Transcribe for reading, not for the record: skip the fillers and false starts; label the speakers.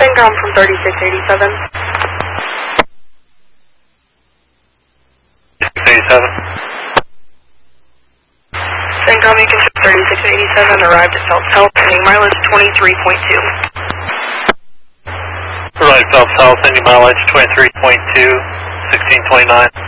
Speaker 1: CENTCOM from 3687.
Speaker 2: 3687.
Speaker 1: CENTCOM, you can 3687, arrived at Phelps Health, sending mileage 23.2.
Speaker 2: Right, Phelps Health, sending mileage 23.2, 1629.